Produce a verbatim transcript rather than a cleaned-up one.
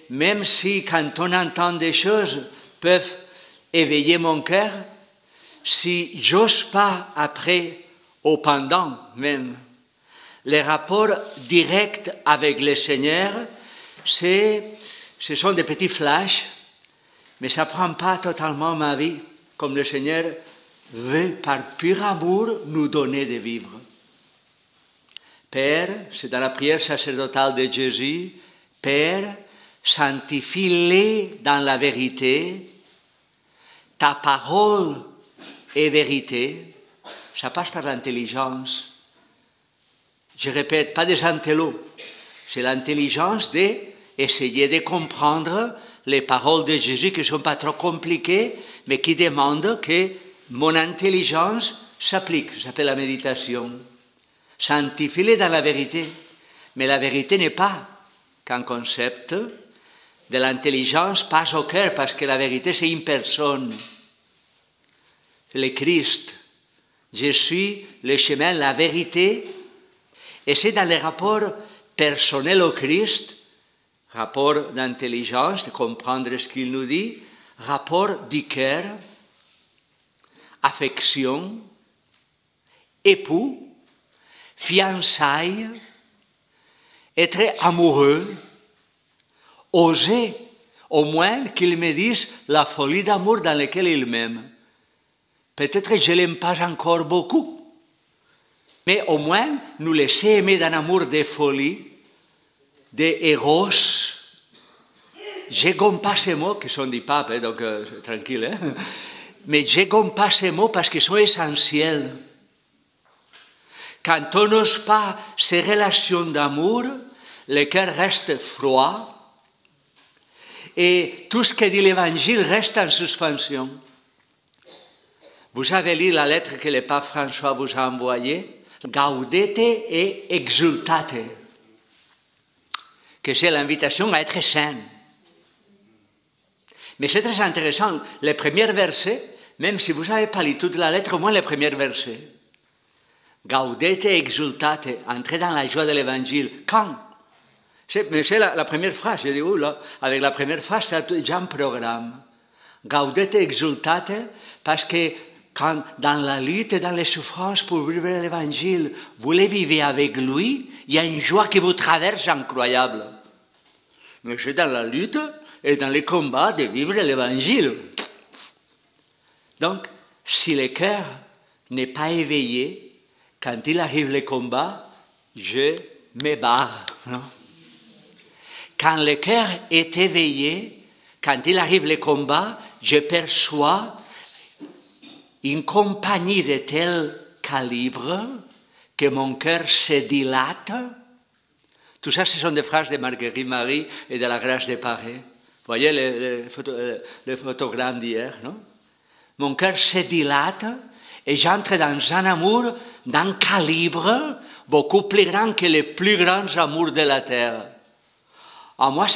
même si quand on entend des choses peuvent éveiller mon cœur, si j'ose pas après ou pendant même, les rapports directs avec le Seigneur, c'est, ce sont des petits flashs, mais ça ne prend pas totalement ma vie, comme le Seigneur veut, par pur amour, nous donner de vivre. Père, c'est dans la prière sacerdotale de Jésus, Père, sanctifie-les dans la vérité, ta parole est vérité, ça passe par l'intelligence. Je répète, pas des intellos, c'est l'intelligence d'essayer de comprendre les paroles de Jésus qui ne sont pas trop compliquées, mais qui demandent que mon intelligence s'applique. Ça s'appelle la méditation. Sanctifie-les dans la vérité. Mais la vérité n'est pas qu'un concept. De l'intelligence passe au cœur, parce que la vérité, c'est une personne. Le Christ. Je suis le chemin, la vérité. Et c'est dans les rapports personnels au Christ, rapport d'intelligence, de comprendre ce qu'il nous dit, rapport du cœur, affection, époux, fiançailles, être amoureux, oser au moins qu'il me dise la folie d'amour dans laquelle il m'aime. Peut-être que je ne l'aime pas encore beaucoup, mais au moins nous laisser aimer d'un amour de folie, de héros. Je gomme pas ces mots qui sont du pape, hein, donc euh, tranquille, hein, mais je gomme pas ces mots parce qu'ils sont essentiels. Quand on n'ose pas ces relations d'amour, le cœur reste froid et tout ce que dit l'Évangile reste en suspension. Vous avez lu la lettre que le pape François vous a envoyée, Gaudete et exultate, que c'est l'invitation à être saint. Mais c'est très intéressant, les premiers versets, même si vous n'avez pas lu toute la lettre, au moins les premiers versets. Gaudete et exultate, entrez dans la joie de l'Évangile. Quand? C'est, mais c'est la, la première phrase, je dis, oula, avec la première phrase, c'est déjà un programme. Gaudete et exultate, parce que quand dans la lutte et dans les souffrances pour vivre l'Évangile, vous les vivez avec lui, il y a une joie qui vous traverse incroyable. Mais c'est dans la lutte et dans les combats de vivre l'Évangile. Donc, si le cœur n'est pas éveillé, quand il arrive le combat, je me barre. Non? Quand le cœur est éveillé, quand il arrive le combat, je perçois une compagnie de tel calibre que mon cœur se dilate. Tout ça, ce sont des phrases de Marguerite Marie et de la Grâce de Paris. Vous voyez les, les, photo, les photogrammes d'hier, non? Mon cœur se dilate et j'entre dans un amour d'un calibre beaucoup plus grand que les plus grands amours de la terre. À moi,